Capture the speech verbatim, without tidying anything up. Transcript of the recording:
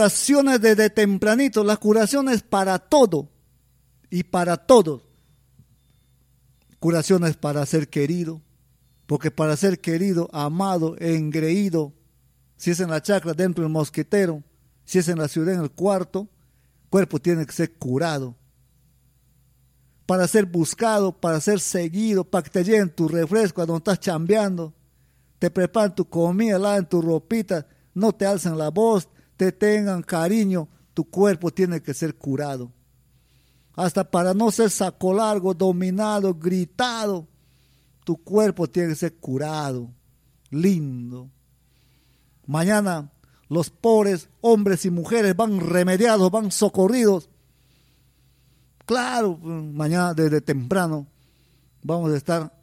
Curaciones desde tempranito, las curaciones para todo y para todos. Curaciones para ser querido, porque para ser querido, amado, engreído, si es en la chacra, dentro del mosquitero, si es en la ciudad, en el cuarto, el cuerpo tiene que ser curado. Para ser buscado, para ser seguido, para que te lleven tu refresco cuando estás chambeando, te preparan tu comida, lavan tu ropita, no te alzan la voz, te tengan cariño, tu cuerpo tiene que ser curado. Hasta para no ser saco largo, dominado, gritado, tu cuerpo tiene que ser curado, lindo. Mañana los pobres hombres y mujeres van remediados, van socorridos. Claro, mañana desde temprano vamos a estar